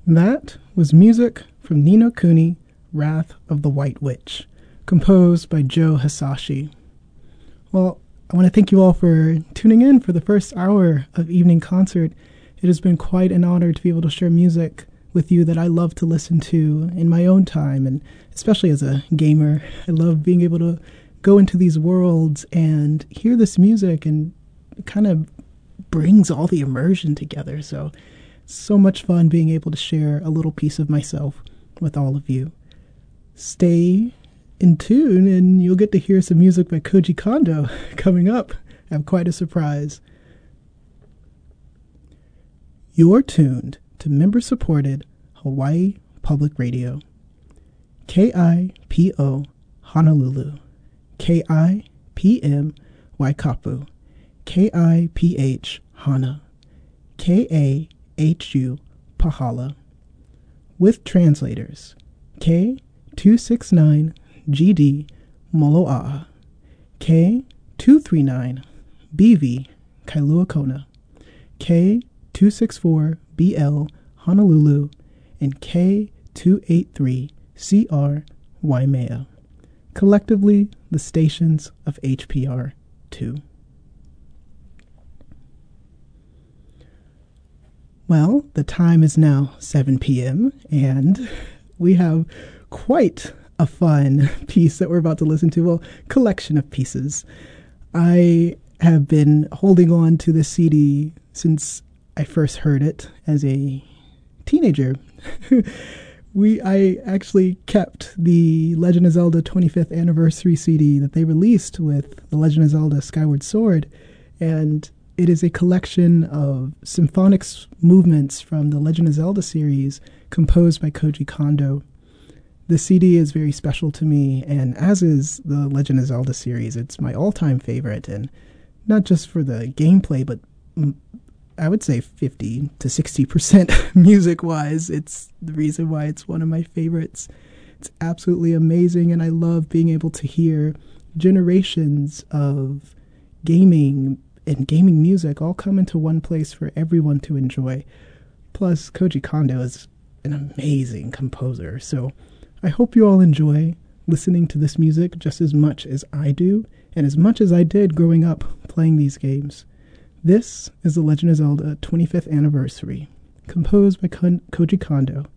That was music from Ni no Kuni, Wrath of the White Witch, composed by Joe Hisashi. Well, I want to thank you all for tuning in for the first hour of Evening Concert. It has been quite an honor to be able to share music with you that I love to listen to in my own time, and especially as a gamer. I love being able to go into these worlds and hear this music, and it kind of brings all the immersion together. So much fun being able to share a little piece of myself with all of you. Stay in tune and you'll get to hear some music by Koji Kondo coming up. I have quite a surprise. You're tuned to member-supported Hawaii Public Radio. KIPO Honolulu. KIPM Waikapu. KIPH Hana. KAHU Pahala. With translators K269GD Moloa'a, K239BV Kailua K264BL Honolulu, and K283CR Waimea, collectively the stations of HPR 2. Well, the time is now 7 p.m., and we have quite a fun piece that we're about to listen to. Well, collection of pieces. I have been holding on to this CD since I first heard it as a teenager. I actually kept the Legend of Zelda 25th anniversary CD that they released with The Legend of Zelda Skyward Sword, and it is a collection of symphonic movements from the Legend of Zelda series composed by Koji Kondo. The CD is very special to me, and as is the Legend of Zelda series. It's my all-time favorite, and not just for the gameplay, but I would say 50 to 60% music-wise. It's the reason why it's one of my favorites. It's absolutely amazing, and I love being able to hear generations of gaming and gaming music all come into one place for everyone to enjoy. Plus, Koji Kondo is an amazing composer, so I hope you all enjoy listening to this music just as much as I do, and as much as I did growing up playing these games. This is The Legend of Zelda 25th Anniversary, composed by Koji Kondo,